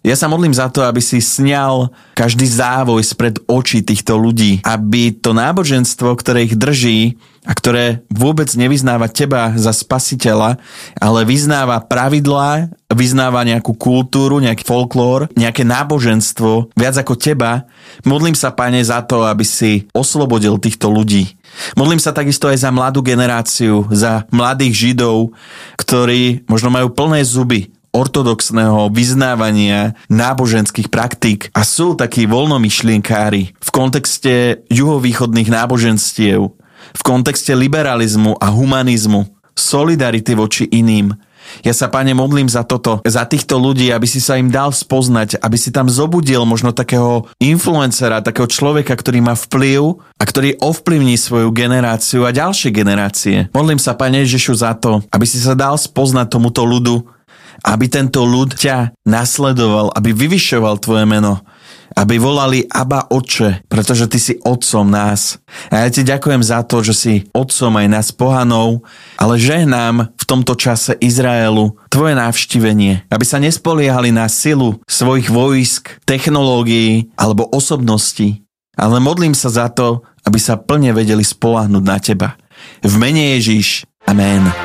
Ja sa modlím za to, aby si sňal každý závoj spred očí týchto ľudí, aby to náboženstvo, ktoré ich drží a ktoré vôbec nevyznáva teba za spasiteľa, ale vyznáva pravidlá, vyznáva nejakú kultúru, nejaký folklór, nejaké náboženstvo, viac ako teba. Modlím sa, Pane, za to, aby si oslobodil týchto ľudí. Modlím sa takisto aj za mladú generáciu, za mladých Židov, ktorí možno majú plné zuby ortodoxného vyznávania náboženských praktík a sú takí voľnomyšlienkári v kontexte juhovýchodných náboženstiev, v kontexte liberalizmu a humanizmu, solidarity voči iným. Ja sa, Pane, modlím za toto, za týchto ľudí, aby si sa im dal spoznať, aby si tam zobudil možno takého influencera, takého človeka, ktorý má vplyv a ktorý ovplyvní svoju generáciu a ďalšie generácie. Modlím sa, Pane Ježišu, za to, aby si sa dal spoznať tomuto ľudu, aby tento ľud ťa nasledoval, aby vyvyšoval tvoje meno, aby volali Abba, Otče, pretože ty si otcom nás. A ja ti ďakujem za to, že si otcom aj nás pohanov, ale žehnám v tomto čase Izraelu tvoje navštívenie, aby sa nespoliehali na silu svojich vojsk, technológií alebo osobností, ale modlím sa za to, aby sa plne vedeli spoľahnúť na teba. V mene Ježiš. Amen.